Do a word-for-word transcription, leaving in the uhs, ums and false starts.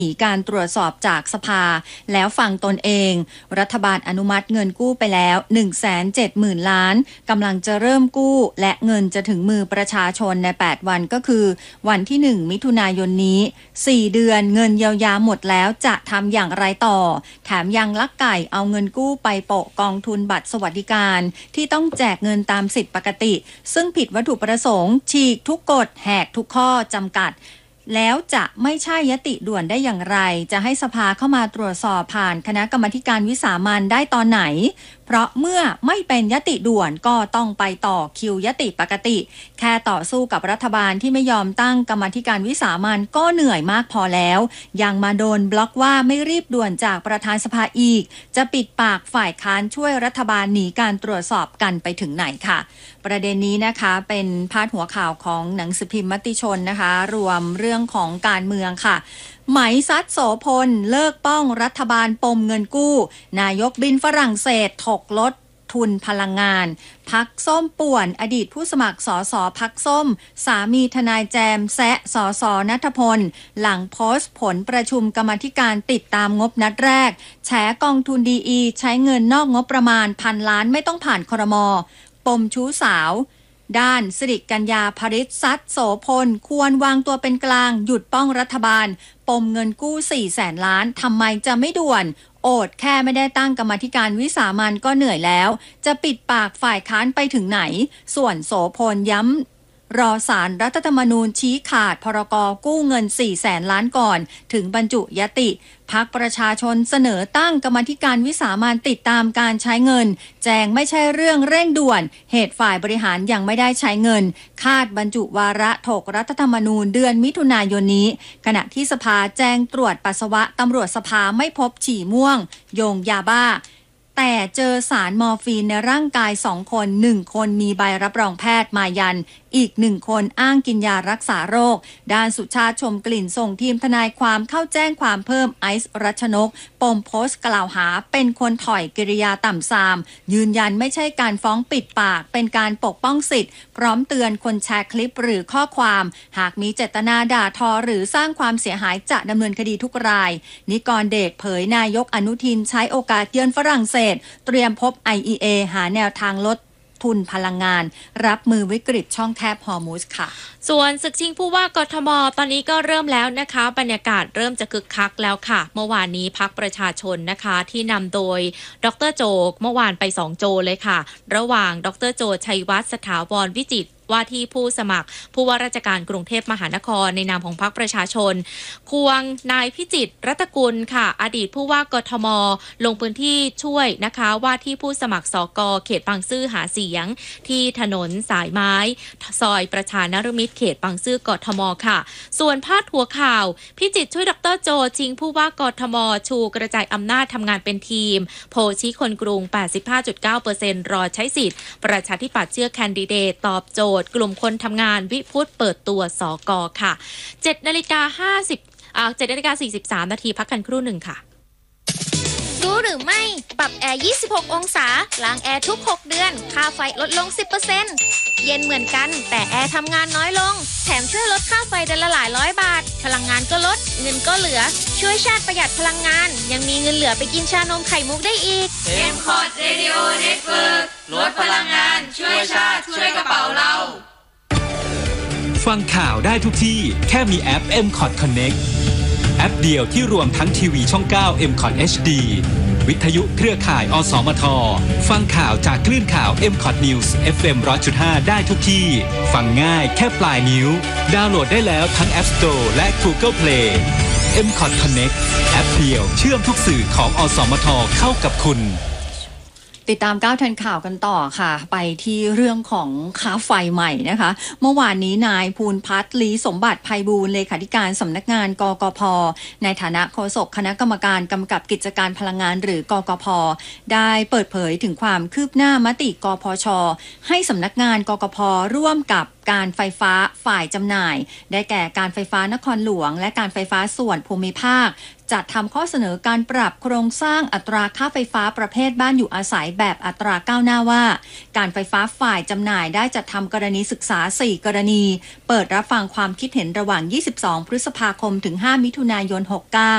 หนีการตรวจสอบจากสภาแล้วฟังตนเองรัฐบาลอนุมัติเงินกู้ไปแล้ว หนึ่งแสนเจ็ดหมื่น ล้านกำลังจะเริ่มกู้และเงินจะถึงมือประชาชนในแปดวันก็คือวันที่หนึ่งมิถุนายนนี้สี่เดือนเงินเยียวยาหมดแล้วจะทำอย่างไรต่อแถมยังลักไก่เอาเงินกู้ไปโปะกองทุนบัตรสวัสดิการที่ต้องแจกเงินตามสิทธิปกติซึ่งผิดวัตถุประสงค์ฉีกทุกกฎแหกทุกข้อจำกัดแล้วจะไม่ใช่ยติด่วนได้อย่างไรจะให้สภาเข้ามาตรวจสอบผ่านคณะกรรมาธิการวิสามัญได้ตอนไหนเพราะเมื่อไม่เป็นยติด่วนก็ต้องไปต่อคิวยติปกติแค่ต่อสู้กับรัฐบาลที่ไม่ยอมตั้งกรรมาธิการวิสามัญก็เหนื่อยมากพอแล้วยังมาโดนบล็อกว่าไม่รีบด่วนจากประธานสภาอีกจะปิดปากฝ่ายค้านช่วยรัฐบาลหนีการตรวจสอบกันไปถึงไหนค่ะประเด็นนี้นะคะเป็นพาดหัวข่าวของหนังสือพิมพ์มติชนนะคะรวมเรื่องของการเมืองค่ะไหมซัดโสพลเลิกป้องรัฐบาลปมเงินกู้นายกบินฝรั่งเศสถกลดทุนพลังงานพักส้มป่วนอดีตผู้สมัครสสพักส้มสามีทนายแจมแซะสสณัฐพลหลังโพสต์ผลประชุมกรรมาธิการติดตามงบนัดแรกแฉกองทุนดีอีใช้เงินนอกงบประมาณพันล้านไม่ต้องผ่านครม.ปมชู้สาวด้านสิริกัญญาภริษซัดโสพลควรวางตัวเป็นกลางหยุดป้องรัฐบาลปมเงินกู้สี่แสนล้านทำไมจะไม่ด่วนโอดแค่ไม่ได้ตั้งกรรมาธิการวิสามัญก็เหนื่อยแล้วจะปิดปากฝ่ายค้านไปถึงไหนส่วนโสพลย้ำรอศาลรัฐธรรมนูญชี้ขาดพรกกู้เงินสี่แสนล้านก่อนถึงบรรจุยติพรรคประชาชนเสนอตั้งกรรมาธิการวิสามัญติดตามการใช้เงินแจงไม่ใช่เรื่องเร่งด่วนเหตุฝ่ายบริหารยังไม่ได้ใช้เงินคาดบรรจุวาระถกรัฐธรรมนูญเดือนมิถุนายนนี้ขณะที่สภาแจ้งตรวจปัสสาวะตำรวจสภาไม่พบฉี่ม่วงโยงยาบ้าแต่เจอสารมอร์ฟีนในร่างกายสองคนหนึ่งคนมีใบรับรองแพทย์มายันอีกหนึ่งคนอ้างกินยารักษาโรคด้านสุชาติชมกลิ่นส่งทีมทนายความเข้าแจ้งความเพิ่มไอซ์รัชนกปมโพสต์กล่าวหาเป็นคนถอยกิริยาต่ำทรามยืนยันไม่ใช่การฟ้องปิดปากเป็นการปกป้องสิทธิ์พร้อมเตือนคนแชร์คลิปหรือข้อความหากมีเจตนาด่าทอหรือสร้างความเสียหายจะดำเนินคดีทุกรายนิกรเดชเผยนายกอนุทินใช้โอกาสเยือนฝรั่งเศสเตรียมพบ ไอ อี เอ หาแนวทางลดทุนพลังงานรับมือวิกฤตช่องแคบฮอร์มุซค่ะส่วนศึกชิงผู้ว่ากทมตอนนี้ก็เริ่มแล้วนะคะบรรยากาศเริ่มจะคึกคักแล้วค่ะเมื่อวานนี้พรรคประชาชนนะคะที่นำโดยดร.โจเมื่อวานไปสองโจเลยค่ะระหว่างดร.โจชัยวัฒน์สถาวรวิจิตรว่าที่ผู้สมัครผู้ว่าราชการกรุงเทพมหานครในนามของพรรคประชาชนควงนายพิจิตรรัตกุลค่ะอดีตผู้ว่ากทมลงพื้นที่ช่วยนะคะว่าที่ผู้สมัครสกเขตบางซื่อหาเสียงที่ถนนสายไม้ซอยประชานฤมิตรเขตบางซื่อกทมค่ะส่วนพาดหัวข่าวพิจิตรช่วยดร.โจชิงผู้ว่ากทมชูกระจายอำนาจทำงานเป็นทีมโพชี้คนกรุง แปดสิบห้าจุดเก้าเปอร์เซ็นต์ รอใช้สิทธิ์ประชาธิปัตย์เชื่อแคนดิเดตตอบโจทย์กลุ่มคนทำงานวิพุทธเปิดตัวสกค่ะ เจ็ดนาฬิกาห้าสิบ อ่า เจ็ดนาฬิกาสี่สิบสามนาทีพักกันครู่หนึ่งค่ะรู้หรือไม่ปรับแอร์ยี่สิบหกองศาล้างแอร์ทุกหกเดือนค่าไฟลดลง สิบเปอร์เซ็นต์ เย็นเหมือนกันแต่แอร์ทำงานน้อยลงแถมช่วยลดค่าไฟเดือนละหลายร้อยบาทพลังงานก็ลดเงินก็เหลือช่วยชาติประหยัดพลังงานยังมีเงินเหลือไปกินชานมไข่มุกได้อีกเอ็ม คอร์ด Radio Network ลดพลังงานช่วยชาติช่วยกระเป๋าเราฟังข่าวได้ทุกที่แค่มีแอป เอ็ม คอร์ด Connect แอปเดียวที่รวมทั้งทีวีช่อง เก้า เอ็ม คอร์ด เอช ดี วิทยุเครือข่าย อสมท ฟังข่าวจากคลื่นข่าว เอ็ม คอร์ด News เอฟ เอ็ม หนึ่งร้อยจุดห้า ได้ทุกที่ฟังง่ายแค่ปลายนิ้วดาวน์โหลดได้แล้วทั้ง App Store และ Google Play เอ็ม คอร์ด Connect แอปเดียวเชื่อมทุกสื่อของอสมทเข้ากับคุณติดตามก้าวทันข่าวกันต่อค่ะไปที่เรื่องของค่าไฟใหม่นะคะเมื่อวานนี้นายภูลพัฒน์ลีสมบัติไพบูลย์เลขาธิการสำนักงานกกพ.ในฐานะโฆษกคณะกรรมการกำกับกิจการพลังงานหรือกกพ.ได้เปิดเผยถึงความคืบหน้ามติกพช.ให้สำนักงานกกพ.ร่วมกับการไฟฟ้าฝ่ายจำหน่ายได้แก่การไฟฟ้านครหลวงและการไฟฟ้าส่วนภูมิภาคจัดทำข้อเสนอการปรับโครงสร้างอัตราค่าไฟฟ้าประเภทบ้านอยู่อาศัยแบบอัตราก้าวหน้าว่าการไฟฟ้าฝ่ายจำหน่ายได้จัดทำกรณีศึกษาสี่กรณีเปิดรับฟังความคิดเห็นระหว่างยี่สิบสองพฤษภาคมถึงห้ามิถุนายนหกสิบเก้า